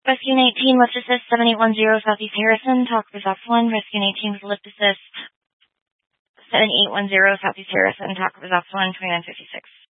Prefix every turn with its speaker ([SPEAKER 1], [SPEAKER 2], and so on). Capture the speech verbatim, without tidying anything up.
[SPEAKER 1] Rescue nineteen, lift assist seven eight one zero Southeast Harrison, talk resolve one. Rescue nineteen with lift assist seven eight one zero Southeast Harrison, talk resolve one, twenty-nine fifty-six.